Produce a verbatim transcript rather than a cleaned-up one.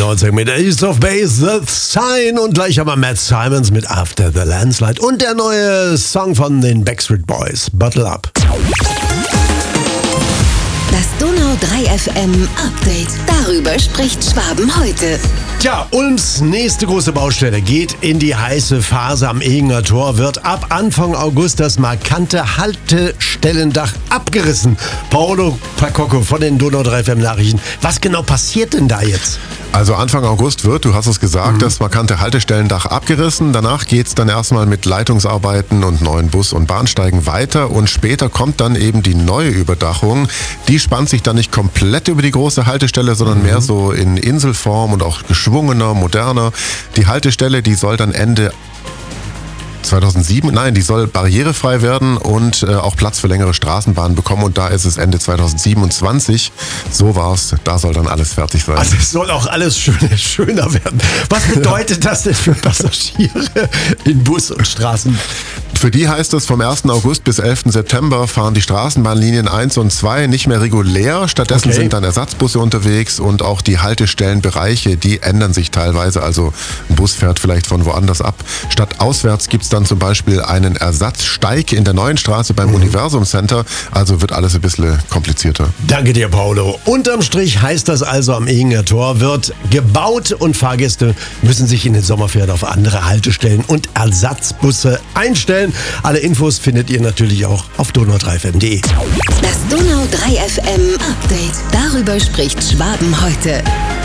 neunzig mit East of Base, The Sign und gleich aber Matt Simons mit After the Landslide und der neue Song von den Backstreet Boys, Bottle Up. Das Donau drei F M Update. Darüber spricht Schwaben heute. Tja, Ulms nächste große Baustelle geht in die heiße Phase. Am Ehinger Tor wird ab Anfang August das markante Haltestellendach abgerissen. Paolo Pacocco von den Donau drei F M Nachrichten. Was genau passiert denn da jetzt? Also Anfang August wird, du hast es gesagt, mhm. das markante Haltestellendach abgerissen. Danach geht es dann erstmal mit Leitungsarbeiten und neuen Bus- und Bahnsteigen weiter. Und später kommt dann eben die neue Überdachung. Die spannt sich dann nicht komplett über die große Haltestelle, sondern mhm. mehr so in Inselform und auch geschwungener, moderner. Die Haltestelle, die soll dann Ende zweitausendsieben, nein, die soll barrierefrei werden und äh, auch Platz für längere Straßenbahnen bekommen und da ist es Ende zweitausendsiebenundzwanzig. So war's, da soll dann alles fertig sein. Also es soll auch alles schöner, schöner werden. Was bedeutet das denn für Passagiere in Bus und Straßen? Für die heißt es, vom ersten August bis elften September fahren die Straßenbahnlinien eins und zwei nicht mehr regulär. Stattdessen okay. sind dann Ersatzbusse unterwegs und auch die Haltestellenbereiche, die ändern sich teilweise. Also ein Bus fährt vielleicht von woanders ab. Statt auswärts gibt es dann zum Beispiel einen Ersatzsteig in der neuen Straße beim mhm. Universum Center. Also wird alles ein bisschen komplizierter. Danke dir, Paolo. Unterm Strich heißt das also, am Ehinger Tor wird gebaut und Fahrgäste müssen sich in den Sommerferien auf andere Haltestellen und Ersatzbusse einstellen. Alle Infos findet ihr natürlich auch auf donau drei f m punkt de. Das Donau drei F M Update. Darüber spricht Schwaben heute.